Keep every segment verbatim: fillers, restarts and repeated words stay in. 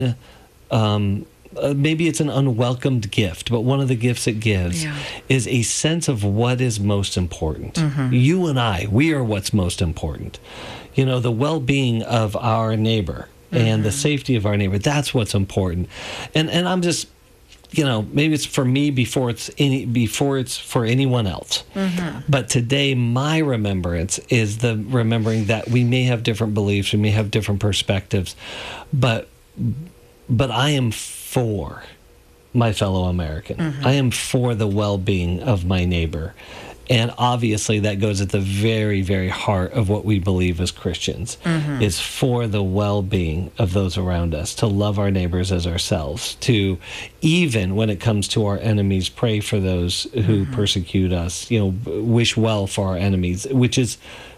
um, uh, maybe it's an unwelcomed gift, but one of the gifts it gives Yeah. is a sense of what is most important. Mm-hmm. You and I, we are what's most important. You know, the well-being of our neighbor and Mm-hmm. the safety of our neighbor, that's what's important. And and I'm just, you know, maybe it's for me before it's any before it's for anyone else. Mm-hmm. But today, my remembrance is the remembering that we may have different beliefs, we may have different perspectives, but but I am for my fellow American. Mm-hmm. I am for the well-being of my neighbor. And obviously that goes at the very, very heart of what we believe as Christians, Mm-hmm. is for the well-being of those around us, to love our neighbors as ourselves, to, even when it comes to our enemies, pray for those who Mm-hmm. persecute us, you know, wish well for our enemies, which is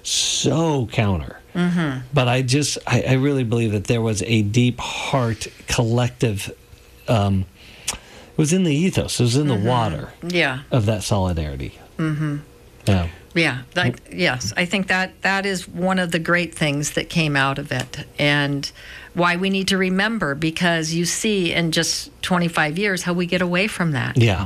so counter. Mm-hmm. But I just, I, I really believe that there was a deep heart, collective, um, it was in the ethos, it was in the water Yeah. of that solidarity. Mm-hmm. Yeah. Yeah, that, yes, I think that that is one of the great things that came out of it, and why we need to remember, because you see in just twenty-five years how we get away from that. Yeah.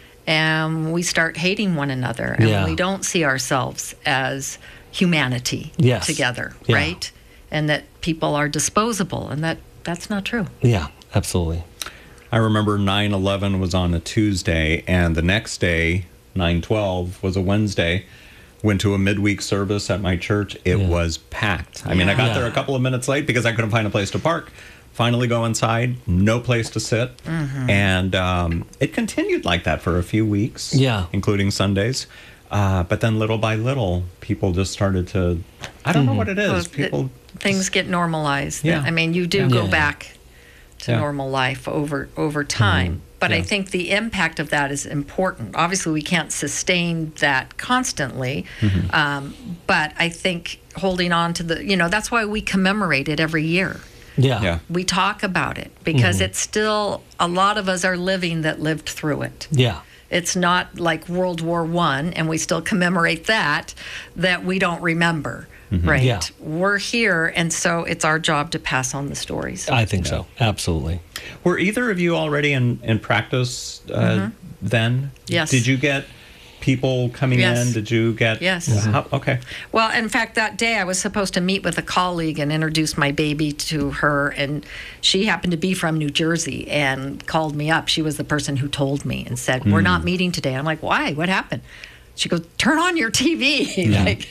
And we start hating one another, and Yeah. we don't see ourselves as humanity Yes. together, Yeah. right? And that people are disposable, and that that's not true. Yeah, absolutely. I remember nine eleven was on a Tuesday, and the next day, nine twelve, was a Wednesday. Went to a midweek service at my church. It Yeah. was packed. I mean, I got Yeah. there a couple of minutes late because I couldn't find a place to park. Finally go inside, no place to sit. Mm-hmm. And um, it continued like that for a few weeks, Yeah. including Sundays. Uh, but then little by little, people just started to, I don't know what it is. Well, it- people, Things get normalized. Yeah. I mean, you do Yeah. go Yeah. back to Yeah. normal life over over time. But I Yeah. think the impact of that is important. Obviously, we can't sustain that constantly. Mm-hmm. Um, but I think holding on to the, you know, that's why we commemorate it every year. Yeah. yeah. We talk about it because Mm-hmm. it's still, a lot of us are living that lived through it. Yeah. It's not like World War One, and we still commemorate that, that we don't remember, right? Yeah. We're here, and so it's our job to pass on the stories. I think so. Absolutely. Were either of you already in, in practice uh, then? Yes. Did you get people coming Yes. in? Did you get... Yes. How, okay. Well, in fact, that day I was supposed to meet with a colleague and introduce my baby to her, and she happened to be from New Jersey and called me up. She was the person who told me and said, "We're not meeting today." I'm like, "Why? What happened?" She goes, "Turn on your T V." like,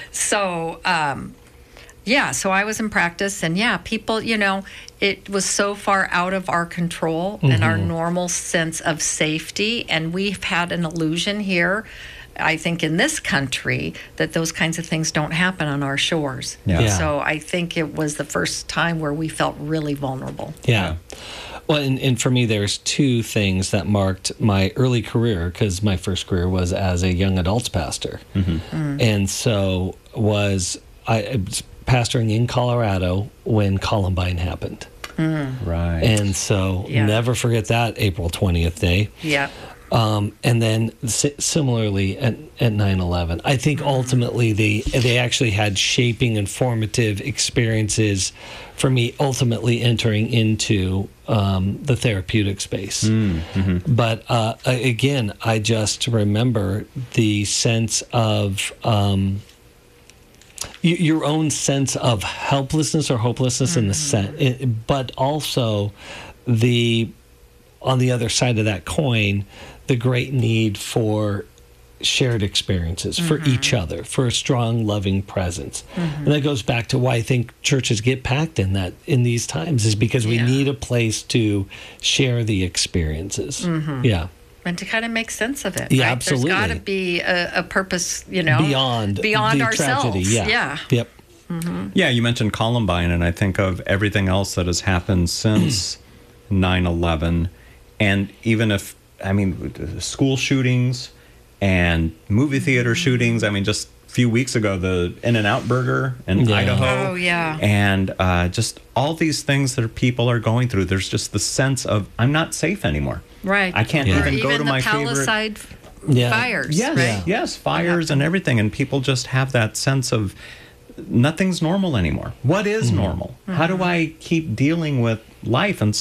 so, um, yeah, so I was in practice, and yeah, people, you know, it was so far out of our control and our normal sense of safety, and we've had an illusion here, I think, in this country, that those kinds of things don't happen on our shores. Yeah. Yeah. So I think it was the first time where we felt really vulnerable. Yeah. Well, and, and for me, there's two things that marked my early career, because my first career was as a young adults pastor. Mm. And so was I was pastoring in Colorado when Columbine happened. Right. And so Yeah. never forget that April twentieth day. Yeah. Um, and then si- similarly at, at nine eleven, I think ultimately they they actually had shaping and formative experiences for me, ultimately entering into um, the therapeutic space. But uh, a- again, I just remember the sense of um, y- your own sense of helplessness or hopelessness in the set, but also the on the other side of that coin, the great need for shared experiences for each other, for a strong, loving presence. And that goes back to why I think churches get packed in that in these times, is because we Yeah. need a place to share the experiences. Yeah. And to kind of make sense of it. Yeah, right? absolutely. There's got to be a, a purpose, you know, Beyond beyond the ourselves. tragedy. Yeah. yeah. Yep. Yeah, you mentioned Columbine, and I think of everything else that has happened since nine eleven. And even if, I mean, school shootings and movie theater shootings, I mean, just a few weeks ago, the In-N-Out Burger in Yeah. Idaho. Oh, yeah. And uh, just all these things that people are going through. There's just the sense of, I'm not safe anymore. Right. I can't Yeah. Or even go to the my favorite... Palisade Yeah. fires. Yes, Right? yes, fires and everything, and people just have that sense of nothing's normal anymore. What is normal? How do I keep dealing with life. And